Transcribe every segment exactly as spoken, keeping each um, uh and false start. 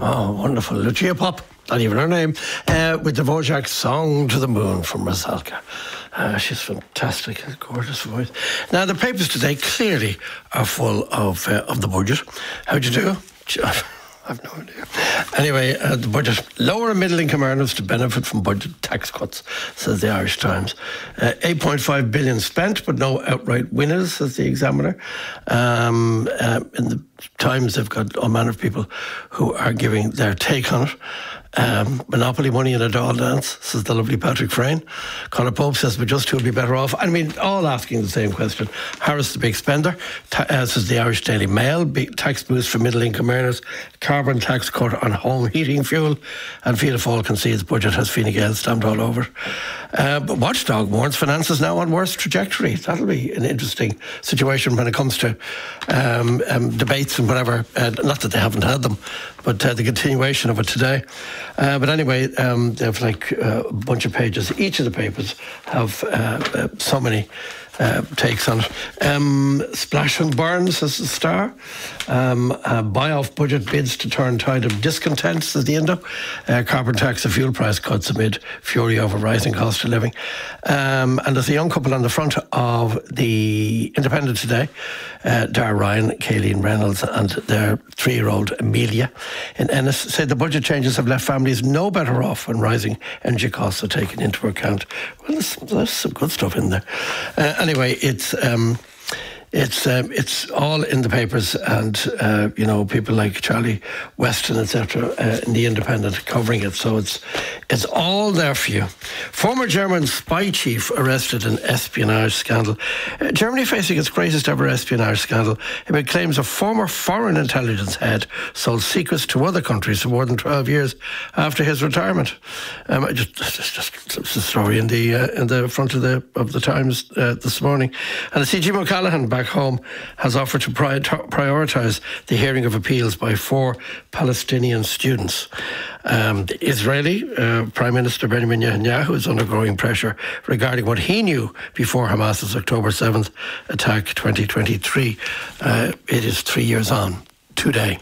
Oh, wonderful. Lucia Pop, not even her name, uh, with the Dvorak Song to the Moon from Rusalka. Uh, she's fantastic, a gorgeous voice. Now, the papers today clearly are full of uh, of the budget. How'd you do? I've no idea. Anyway, uh, the budget. Lower and middle income earners to benefit from budget tax cuts, says the Irish Times. Uh, eight point five billion spent, but no outright winners, says the Examiner. Um, uh, in the Times, they've got all manner of people who are giving their take on it. Um, monopoly money in a doll dance, says the lovely Patrick Frayne. Conor Pope says we just two would be better off. I mean, all asking the same question. Harris, the big spender, ta- uh, says the Irish Daily Mail. Big tax boost for middle income earners. Carbon tax cut on home heating fuel. And Fianna Fáil concedes budget has Fine Gael stamped all over. Uh, but Watchdog warns finances now on worse trajectory. That'll be an interesting situation when it comes to um, um, debates and whatever. Uh, not that they haven't had them, but uh, the continuation of it today. Uh, but anyway, um, they have like uh, a bunch of pages. Each of the papers have uh, uh, so many uh, takes on it. Um, Splash and burn, says the Star. Um, uh, buy-off budget bids to turn tide of discontent, says the Indo. Uh, carbon tax and fuel price cuts amid fury over rising cost of living. Um, and there's a young couple on the front of the Independent today. Uh, Dar Ryan, Kayleen Reynolds and their three-year-old Amelia in Ennis said the budget changes have left families no better off when rising energy costs are taken into account. Well, there's, there's some good stuff in there. Uh, anyway, it's... Um, It's um, it's all in the papers, and uh, you know, people like Charlie Weston, et cetera, uh, in the Independent covering it. So it's it's all there for you. Former German spy chief arrested in espionage scandal. Uh, Germany facing its greatest ever espionage scandal. It made claims a former foreign intelligence head sold secrets to other countries for more than twelve years after his retirement. Um, I just it's just it's a story in the uh, in the front of the of the Times uh, this morning. And the C G McCallaghan back home has offered to prioritise the hearing of appeals by four Palestinian students. Um, the Israeli uh, Prime Minister Benjamin Netanyahu is under growing pressure regarding what he knew before Hamas's October seventh attack twenty twenty-three. Uh, it is three years on today.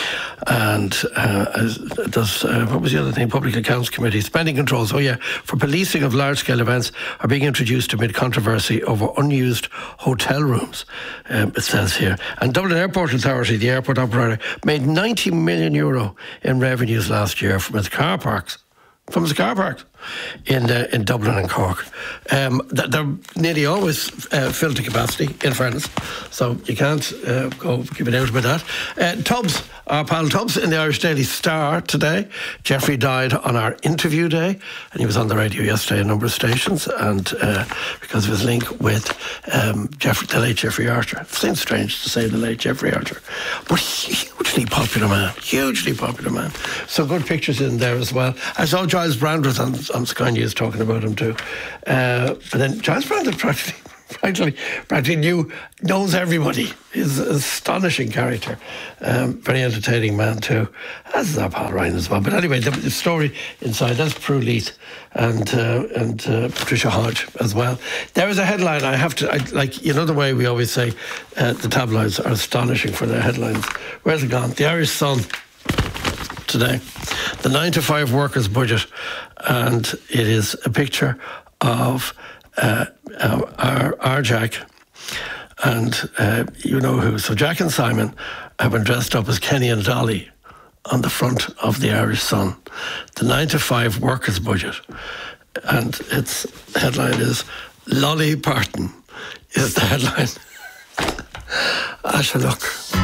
And uh, does uh, what was the other thing? Public Accounts Committee spending controls. Oh yeah, for policing of large-scale events are being introduced amid controversy over unused hotel rooms. Um, it says here. And Dublin Airport Authority, the airport operator, made ninety million euro in revenues last year from its car parks. From its car parks in uh, in Dublin and Cork. Um, they're nearly always uh, filled to capacity, in fairness, so you can't uh, go give it out about that. Uh, Tubbs, our pal Tubbs, in the Irish Daily Star today. Jeffrey died on our interview day, and he was on the radio yesterday, a number of stations, and uh, because of his link with um, Jeffrey, the late Jeffrey Archer. It seems strange to say the late Jeffrey Archer, but hugely popular man, hugely popular man. So good pictures in there as well. I saw Giles Brand was on, on Sky News talking about him too. Uh, but then Giles Brand practically, practically, practically knew, knows everybody. He's an astonishing character. Um, very entertaining man too. As is our pal Ryan as well. But anyway, the, the story inside, that's Prue Leith and uh, and uh, Patricia Hodge as well. There is a headline I have to, I, like, you know the way we always say uh, the tabloids are astonishing for their headlines. Where's it gone? The Irish Sun today. The nine to five workers' budget, and it is a picture of uh, our, our Jack and uh, you know who. So Jack and Simon have been dressed up as Kenny and Dolly on the front of the Irish Sun. The nine to five workers' budget, and its headline is Lolly Parton is the headline. I shall look.